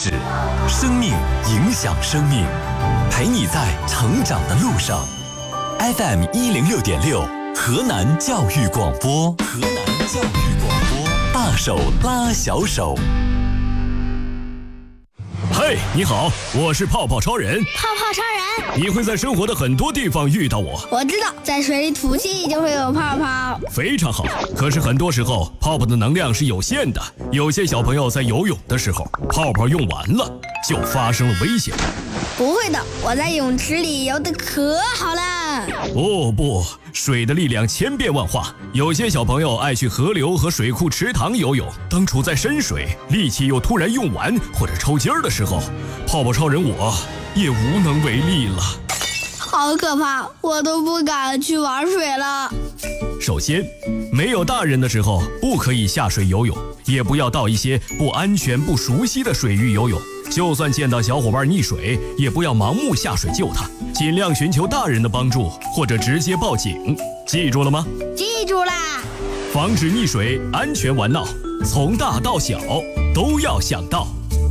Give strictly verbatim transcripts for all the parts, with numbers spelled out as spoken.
事，生命影响生命，陪你在成长的路上。F M 一零六点六，河南教育广播，河南教育广播，大手拉小手。 嘿，你好，我是泡泡超人。 泡泡超人， 你会在生活的很多地方遇到我。 我知道，在水里吐气就会有泡泡。 非常好，可是很多时候泡泡的能量是有限的，有些小朋友在游泳的时候，泡泡用完了，就发生了危险。 不会的，我在泳池里游得可好了。 哦不，水的力量千变万化，有些小朋友爱去河流和水库池塘游泳，当处在深水，力气又突然用完或者抽筋儿的时候，泡泡超人我也无能为力了。 好可怕，我都不敢去玩水了。 首先，没有大人的时候不可以下水游泳，也不要到一些不安全不熟悉的水域游泳。就算见到小伙伴溺水，也不要盲目下水救他，尽量寻求大人的帮助，或者直接报警。记住了吗？ 记住啦！ 防止溺水，安全玩闹，从大到小都要想到。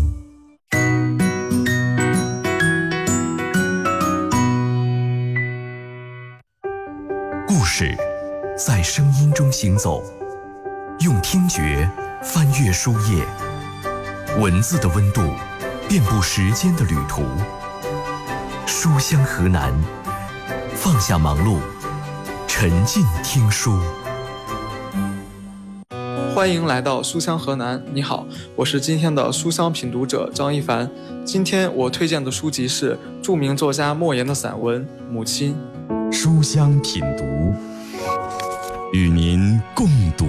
故事在声音中行走，用听觉翻阅书页，文字的温度遍布时间的旅途。书香河南，放下忙碌，沉浸听书。 欢迎来到书香河南，你好，我是今天的书香品读者张一凡。今天我推荐的书籍是著名作家莫言的散文《母亲》。 书香品读，与您共读。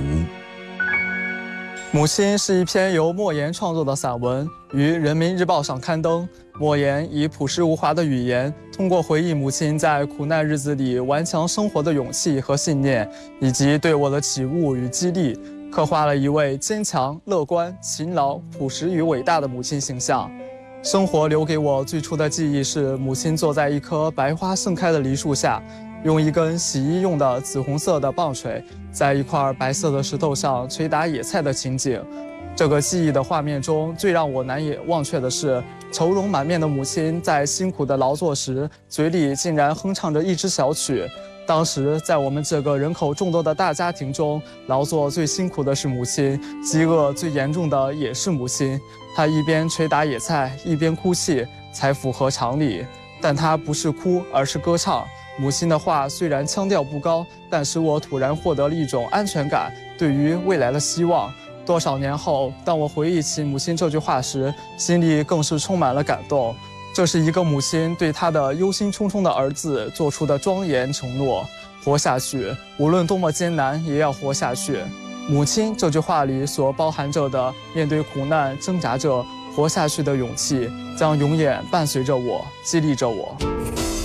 母亲是一篇由莫言创作的散文，于《人民日报》上刊登。莫言以朴实无华的语言，通过回忆母亲在苦难日子里顽强生活的勇气和信念，以及对我的启悟与激励，刻画了一位坚强、乐观、勤劳、朴实与伟大的母亲形象。生活留给我最初的记忆是母亲坐在一棵白花盛开的梨树下，用一根洗衣用的紫红色的棒槌，在一块白色的石头上捶打野菜的情景。这个记忆的画面中，最让我难以忘却的是，愁容满面的母亲在辛苦的劳作时，嘴里竟然哼唱着一支小曲。当时在我们这个人口众多的大家庭中，劳作最辛苦的是母亲，饥饿最严重的也是母亲。她一边捶打野菜，一边哭泣，才符合常理。但她不是哭，而是歌唱。母亲的话虽然腔调不高，但使我突然获得了一种安全感，对于未来的希望。多少年后，当我回忆起母亲这句话时，心里更是充满了感动。这是一个母亲对她的忧心忡忡的儿子做出的庄严承诺：活下去，无论多么艰难，也要活下去。母亲这句话里所包含着的面对苦难挣扎着活下去的勇气，将永远伴随着我，激励着我。